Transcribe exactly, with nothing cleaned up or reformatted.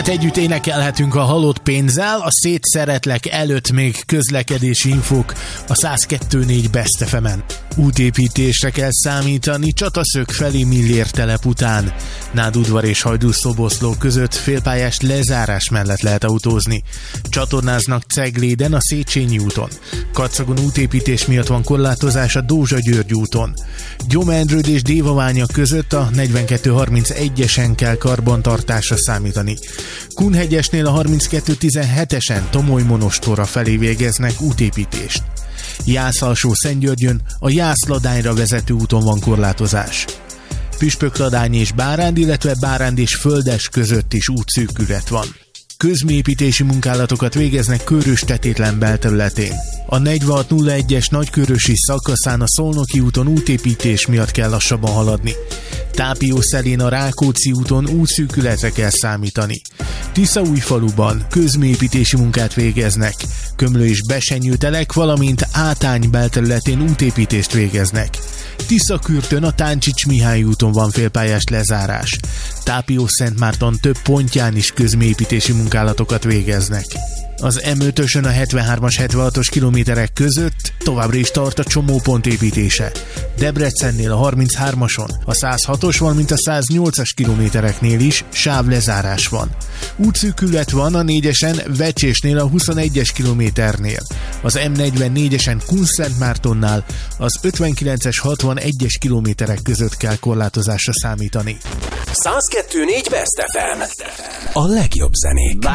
Együtt énekelhetünk a halott pénzzel, a szétszeretlek előtt még közlekedési infók a száz kettő négy Best ef emen. Útépítésre kell számítani Csataszög felé Millér telep után. Nádudvar és Hajdú-Szoboszló között félpályás lezárás mellett lehet autózni. Csatornáznak Cegléden a Széchenyi úton. Kacagon útépítés miatt van korlátozás a Dózsa-György úton. Gyomendrőd és Dévaványa között a negyvenkettő harmincegyesen kell karbantartásra számítani. Kunhegyesnél a harminckettő tizenhetesen Tomoly-Monostorra felé végeznek útépítést. Jász-Alsó-Szentgyörgyön a Jász-Ladányra vezető úton van korlátozás. Püspökladány és Báránd, illetve Báránd és Földes között is útszűkület van. Közműépítési munkálatokat végeznek Körös-Tetétlen belterületén. A negyvenhat nulla egyes nagykörösi szakaszán a Szolnoki úton útépítés miatt kell lassabban haladni. Tápiószelén a Rákóczi úton útszűkületre kell számítani. Tiszaújfaluban közműépítési munkát végeznek. Kömlő és Besenyőtelek, valamint Átány belterületén útépítést végeznek. Tiszakürtön a Táncsics Mihály úton van félpályás lezárás. Tápió-Szentmárton több pontján is közműépítési munkálatokat végeznek. Az em ötösön a hetvenhármas hetvenhatos kilométerek között továbbra is tart a csomópont építése. Debrecennél a harminchármason, a száz hatos, valamint a száz nyolcas kilométereknél is sávlezárás van. Útszűkület van a négyesen Vecsésnél a huszonegyes kilométernél. Az em negyvennégyesen Kunszentmártonnál az ötvenkilences hatvanegyes kilométerek között kell korlátozásra számítani. száz kettő négy Best ef em. A legjobb zenék.